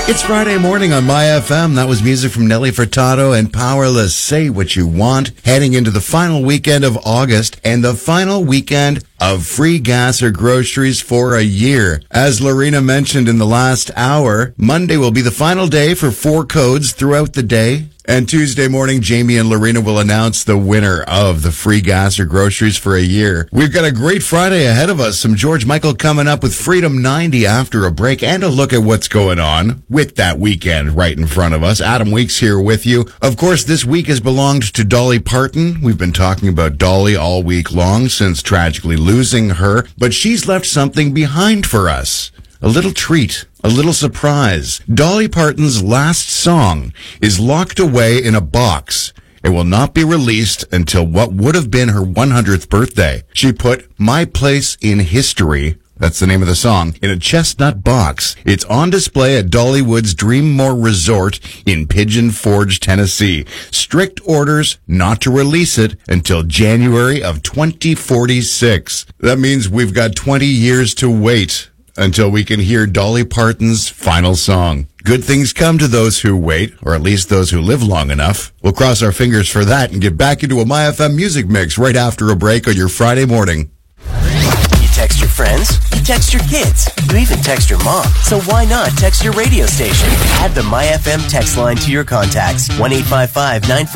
It's Friday morning on My FM. That was music from Nelly Furtado and Powerless. Say What You Want. Heading into the final weekend of August and the final weekend of free gas or groceries for a year. As Lorena mentioned in the last hour, Monday will be the final day for 4 codes throughout the day. And Tuesday morning, Jamie and Lorena will announce the winner of the free gas or groceries for a year. We've got a great Friday ahead of us. Some George Michael coming up with Freedom 90 after a break, and a look at what's going on with that weekend right in front of us. Adam Weeks here with you. Of course, this week has belonged to Dolly Parton. We've been talking about Dolly all week long since tragically losing her, but she's left something behind for us. A little treat, a little surprise. Dolly Parton's last song is locked away in a box. It will not be released until what would have been her 100th birthday. She put My Place in History, that's the name of the song, in a chestnut box. It's on display at Dollywood's Dreammore Resort in Pigeon Forge, Tennessee. Strict orders not to release it until January of 2046. That means we've got 20 years to wait until we can hear Dolly Parton's final song. Good things come to those who wait, or at least those who live long enough. We'll cross our fingers for that and get back into a My FM music mix right after a break on your Friday morning. You text your friends, you text your kids, you even text your mom. So why not text your radio station? Add the My FM text line to your contacts. 1-855-940